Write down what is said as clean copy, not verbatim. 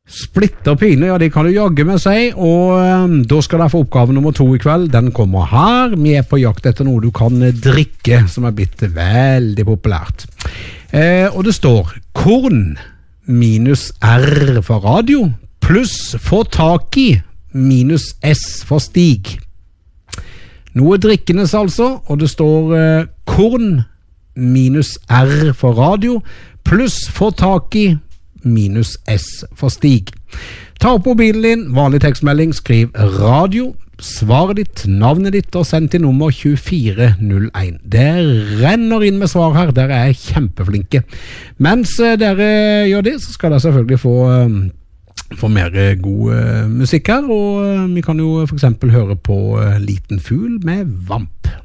Splitter pine, ja, det kan du jagge med seg, og da skal dere få oppgave nummer 2 i kveld. Den kommer her. Vi på jakt etter noe du kan drikke, som blitt veldig populært. Og det står korn minus R for radio, pluss få tak i minus S for stig. Noe drikkenes altså, og det står korn minus R for radio, pluss få tak i minus S for stig. Ta opp mobilen din, vanlig tekstmelding, skriv radio, svaret ditt, navnet ditt og send til nummer 2401. Det renner inn med svar her, dere kjempeflinke. Mens dere gjør det, så skal dere selvfølgelig få mer god musikk her, og vi kan jo for eksempel høre på Liten Fugl med Vamp.